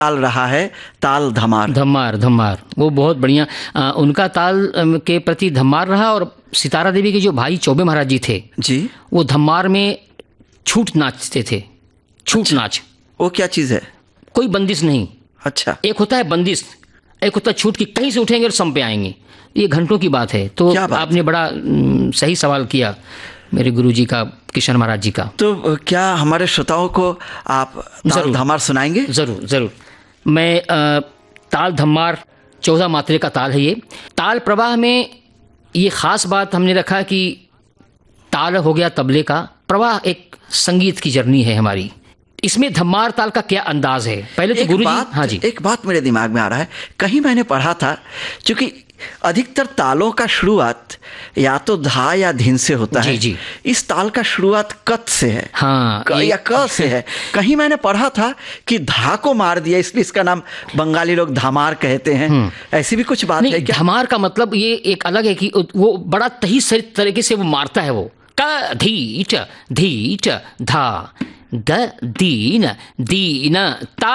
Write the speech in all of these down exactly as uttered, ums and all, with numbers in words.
ताल रहा है ताल धमार। धमार धमार वो बहुत बढ़िया। आ, उनका ताल के प्रति धमार रहा। और सितारा देवी के जो भाई चौबे महाराज जी थे जी, वो धमार में छूट नाचते थे। छूट अच्छा, नाच वो क्या चीज़ है? कोई बंदिश नहीं। अच्छा, एक होता है बंदिश, एक होता है छूट की, कहीं से उठेंगे और सम पे आएंगे। ये घंटों की बात है। तो क्या बात? आपने बड़ा न, सही सवाल किया मेरे गुरुजी का, किशन महाराज जी का। तो क्या हमारे श्रोताओं को आप ताल धमार सुनाएंगे? जरूर जरूर। मैं आ, ताल धमार चौदह मात्रे का ताल है। ये ताल प्रवाह में ये खास बात हमने रखा कि ताल हो गया तबले का, प्रवाह एक संगीत की जर्नी है हमारी। इसमें धमार ताल का क्या अंदाज है? पहले तो गुरुजी, हाँ जी, एक बात मेरे दिमाग में आ रहा है, कहीं मैंने पढ़ा था, क्योंकि अधिकतर तालों का शुरुआत या तो धा या धिन से होता जी, है। जी। इस ताल का शुरुआत कत से है, हाँ, क, या क से है। कहीं मैंने पढ़ा था कि धा को मार दिया, इसलिए इसका नाम बंगाली लोग धमार कहते हैं। ऐसी भी कुछ बात है क्या? धमार का मतलब ये एक अलग है कि वो बड़ा तही सही तरीके से वो मारता है। वो क धीट धीट धा ग दीन दीन ता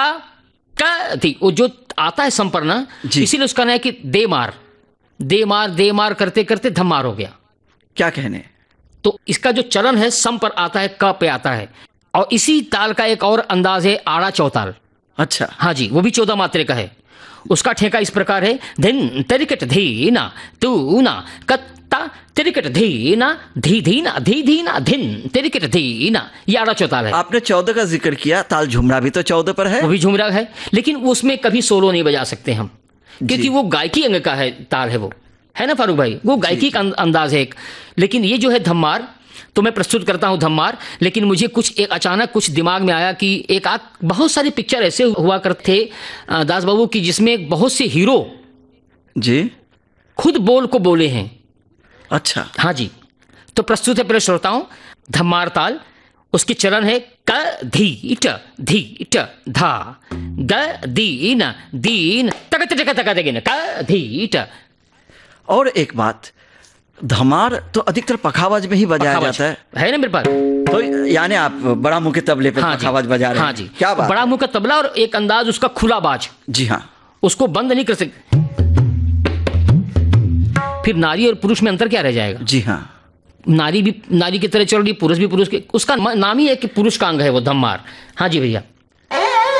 क धी, वो जो आता है संपर्ण, इसीलिए उसका नाम है कि दे मार दे मार दे मार करते करते धमार हो गया। क्या कहने? तो इसका जो चलन है सम पर आता है, क पे आता है। और इसी ताल का एक और अंदाज है आड़ा चौताल। अच्छा, हाँ जी, वो भी चौदह मात्रे का है। उसका ठेका इस प्रकार है, धिन तिरिकट धीना तू ना कत्ता तिरिकट धीना धी धीना धी धीना धिन तिरिकट धीना, ये आड़ा चौताल है। आपने चौदह का जिक्र किया, ताल झुमरा भी तो चौदह पर है। वो भी झुमरा है, लेकिन उसमें कभी सोलो नहीं बजा सकते हम, क्योंकि वो गायकी अंग का है ताल है। वो है ना फारूक भाई, वो गायकी का अंदाज है एक। लेकिन ये जो है धमार, तो मैं प्रस्तुत करता हूं धमार। लेकिन मुझे कुछ एक अचानक कुछ दिमाग में आया कि एक आध बहुत सारी पिक्चर ऐसे हुआ करते थे दास बाबू की, जिसमें बहुत से हीरो जी खुद बोल को बोले हैं। अच्छा, हाँ जी, तो प्रस्तुत है प्रिय श्रोताओं धमार ताल। उसकी चलन है क धी ट धी ट धा ग दीन दीन तक तक तक तक क धी ट। और एक बात, धमार तो अधिकतर पखावज में ही बजाया जाता है, है ना मेरे पास। तो यानी आप बड़ा मुंह के तबले पे हाँ पखावज बजा रहे हैं। हाँ जी, क्या बात? बड़ा मुंह का तबला और एक अंदाज उसका खुला बाज। जी हाँ, उसको बंद नहीं कर सकते। फिर नारी और पुरुष में अंतर क्या रह जाएगा? जी हाँ, नारी भी नारी की तरह चल रही, पुरुष भी पुरुष के, उसका नाम ही है कि पुरुष का अंग है वो धमार। हाँ जी भैया।